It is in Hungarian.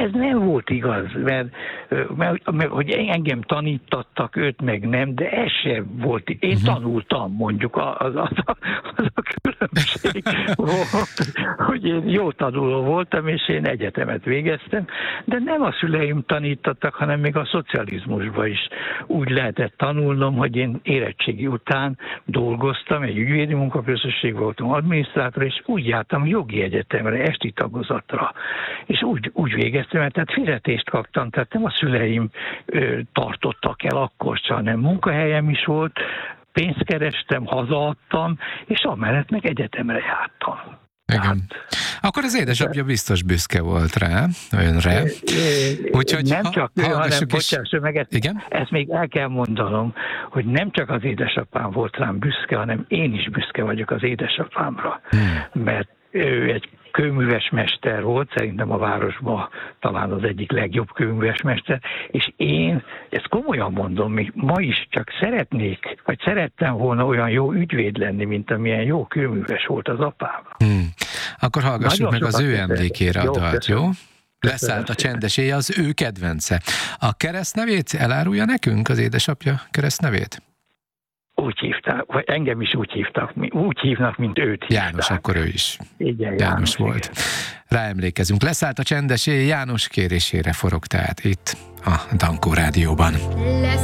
ez nem volt igaz, mert hogy engem tanítattak, őt meg nem, de ez sem volt. Én tanultam, mondjuk, az a különbség volt, hogy én jó tanuló voltam, és én egyetemet végeztem, de nem a szüleim tanítottak, hanem még a szocializmusban is úgy lehetett tanulnom, hogy én érettségi után dolgoztam, egy ügyvédi munkaközösség voltam, adminisztrátor, és úgy jártam jogi egyetemre, esti tagozatra. És úgy végeztem, tehát fizetést kaptam, tehát nem a szüleim tartottak el akkor sem, hanem munkahelyem is volt, pénzt kerestem, hazaadtam, és amellett meg egyetemre jártam. Igen. Akkor az édesapja biztos büszke volt rá, önre. Úgyhogy nem csak ő, hanem bocsásson meg, igen? Ezt még el kell mondanom, hogy nem csak az édesapám volt rám büszke, hanem én is büszke vagyok az édesapámra. Mert ő egy kőműves mester volt, szerintem a városban talán az egyik legjobb kőműves mester, és én, ezt komolyan mondom, még ma is csak szeretnék, vagy szerettem volna olyan jó ügyvéd lenni, mint amilyen jó kőműves volt az apám. Akkor hallgassuk meg az ő emlékére a dalt, jó? Leszállt a csendes éjjel, az ő kedvence. A keresztnevét elárulja nekünk, az édesapja keresztnevét? Úgy hívták, vagy engem is úgy hívnak, mint őt hívták. János, akkor ő is. Igen, János volt. Igen. Ráemlékezünk. Leszállt a csendes éjjel, János kérésére forog tehát itt a Dankó Rádióban.